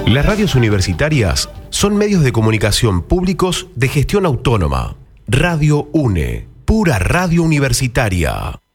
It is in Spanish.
Las radios universitarias son medios de comunicación públicos de gestión autónoma. Radio UNE, pura radio universitaria.